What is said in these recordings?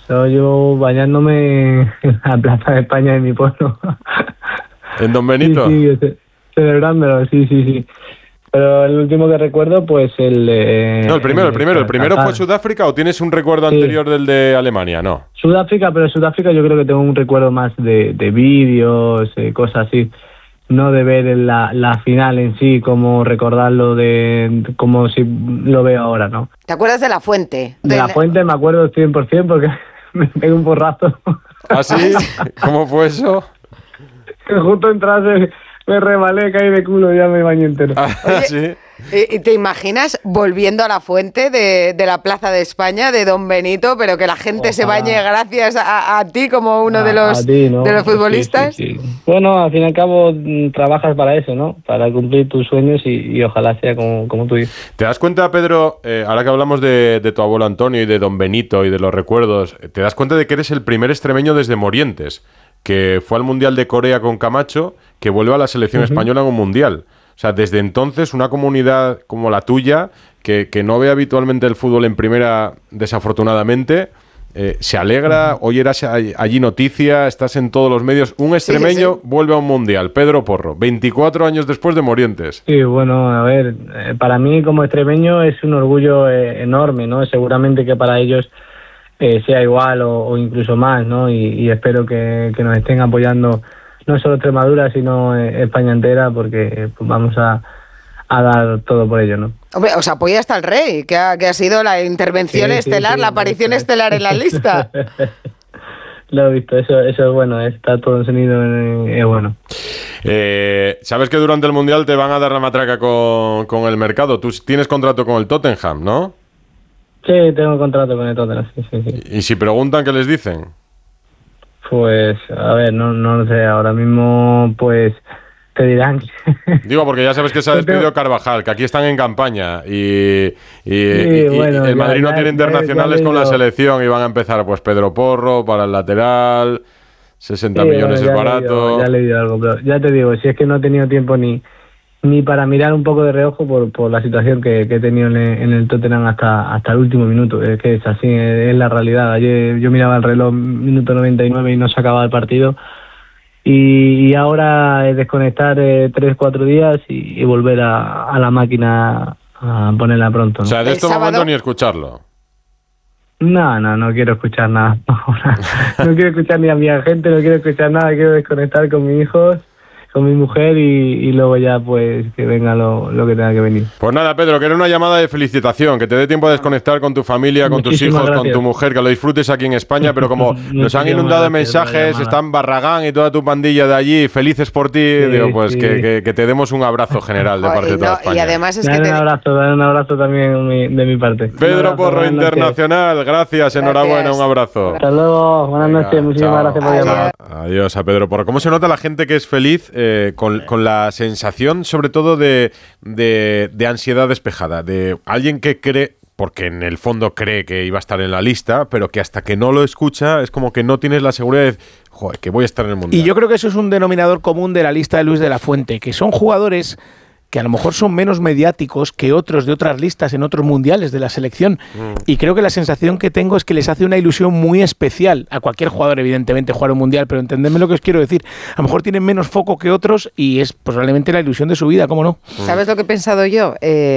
Yo llevo bañándome en la Plaza de España de mi pueblo. ¿En Don Benito? Sí, celebrándolo, sí. Pero el último que recuerdo, pues el... No, el primero fue Sudáfrica, ¿o tienes un recuerdo anterior del de Alemania? No. Sudáfrica, pero Sudáfrica yo creo que tengo un recuerdo más de vídeos, cosas así. No de ver la final en sí, como recordarlo como si lo veo ahora, ¿no? ¿Te acuerdas de La Fuente? De La Fuente me acuerdo 100% porque me pegué un porrazo. ¿Ah, sí? ¿Cómo fue eso? Justo entrase, me rebalé, caí de culo y ya me bañé entero. Oye, ¿Sí? ¿y te imaginas volviendo a La Fuente de la Plaza de España, de Don Benito, pero que la gente se bañe gracias a ti como uno de los futbolistas? Sí. Bueno, al fin y al cabo trabajas para eso, ¿no? Para cumplir tus sueños y ojalá sea como tú dices. ¿Te das cuenta, Pedro, ahora que hablamos de tu abuelo Antonio y de Don Benito y de los recuerdos, te das cuenta de que eres el primer extremeño desde Morientes, que fue al Mundial de Corea con Camacho, que vuelve a la selección española en un Mundial? O sea, desde entonces una comunidad como la tuya, que no ve habitualmente el fútbol en primera, desafortunadamente, se alegra. Hoy eras allí noticia, estás en todos los medios. Un extremeño vuelve a un Mundial, Pedro Porro, 24 años después de Morientes. Sí, bueno, a ver, para mí como extremeño es un orgullo enorme, ¿no? Seguramente que para ellos sea igual o incluso más, ¿no? Y espero que nos estén apoyando no solo Extremadura, sino España entera, porque pues, vamos a dar todo por ello, ¿no? Hombre, os apoya hasta el Rey, que ha sido la intervención estelar, la aparición estelar en la lista. Lo he visto, eso es bueno, está todo encendido, es bueno. Sabes que durante el Mundial te van a dar la matraca con el mercado. Tú tienes contrato con el Tottenham, ¿no? Sí, tengo contrato con el Tottenham, sí. Y si preguntan, ¿qué les dicen? Pues, a ver, no lo sé, ahora mismo, pues, te dirán. Digo, porque ya sabes que se ha despedido Carvajal, que aquí están en campaña y bueno, el Madrid no tiene ya internacionales con la selección y van a empezar, pues, Pedro Porro para el lateral, 60 millones es barato. Ya le he leído algo, pero ya te digo, si es que no he tenido tiempo ni para mirar un poco de reojo por la situación que he tenido en el Tottenham hasta el último minuto. Es que es así, es la realidad. Ayer yo miraba el reloj, minuto 99 y no se acababa el partido. Y ahora es desconectar 3-4 días y volver a la máquina a ponerla pronto, ¿no? O sea, de este momento ni escucharlo. No quiero escuchar nada. No quiero escuchar ni a mi agente, no quiero escuchar nada. Quiero desconectar con mis hijos, con mi mujer y luego ya pues que venga lo que tenga que venir. Pues nada, Pedro, que era una llamada de felicitación, que te dé tiempo a desconectar con tu familia, con tus hijos, con tu mujer, que lo disfrutes aquí en España, pero como nos han inundado de mensajes, están Barragán y toda tu pandilla de allí felices por ti, digo, pues sí. Que te demos un abrazo general de parte de toda España. Y además es que un abrazo también de mi parte. Pedro Porro Internacional, gracias, enhorabuena, un abrazo. Hasta luego, buenas noches, muchísimas gracias por llamar. Adiós a Pedro Porro. ¿Cómo se nota la gente que es feliz con la sensación, sobre todo, de ansiedad despejada? De alguien que cree, porque en el fondo cree que iba a estar en la lista, pero que hasta que no lo escucha es como que no tienes la seguridad de, joder, que voy a estar en el Mundial. Y yo creo que eso es un denominador común de la lista de Luis de la Fuente, que son jugadores que a lo mejor son menos mediáticos que otros de otras listas en otros mundiales de la selección. Y creo que la sensación que tengo es que les hace una ilusión muy especial a cualquier jugador, evidentemente, jugar un mundial, pero entendedme lo que os quiero decir. A lo mejor tienen menos foco que otros y es probablemente la ilusión de su vida, ¿cómo no? ¿Sabes lo que he pensado yo?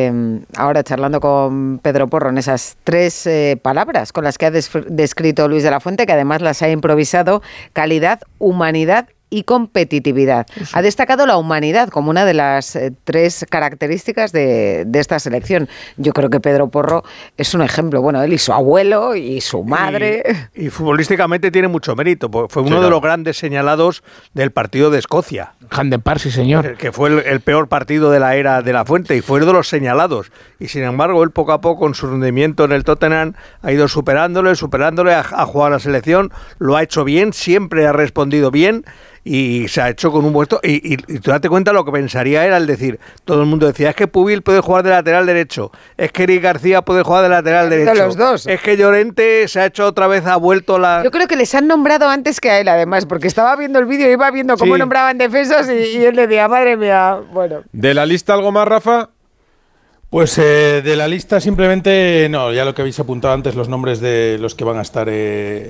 Ahora charlando con Pedro Porro en esas 3 palabras con las que ha descrito Luis de la Fuente, que además las ha improvisado: calidad, humanidad y competitividad. Ha destacado la humanidad como una de las 3 características de esta selección. Yo creo que Pedro Porro es un ejemplo. Bueno, él y su abuelo y su madre. Y futbolísticamente tiene mucho mérito. Fue uno de los grandes señalados del partido de Escocia. Hampden Park, sí señor. Que fue el peor partido de la era de la Fuente y fue uno de los señalados. Y sin embargo, él poco a poco, con su rendimiento en el Tottenham, ha ido superándole, ha jugado a la selección, lo ha hecho bien, siempre ha respondido bien. Y se ha hecho con un puesto y tú date cuenta lo que pensaría él al decir, todo el mundo decía, es que Pubil puede jugar de lateral derecho, es que Eric García puede jugar de lateral derecho, de los dos. Es que Llorente se ha hecho otra vez, ha vuelto la... Yo creo que les han nombrado antes que a él, además, porque estaba viendo el vídeo, iba viendo cómo nombraban defensas y él le decía, madre mía, bueno. ¿De la lista algo más, Rafa? Pues de la lista simplemente, no, ya lo que habéis apuntado antes, los nombres de los que van a estar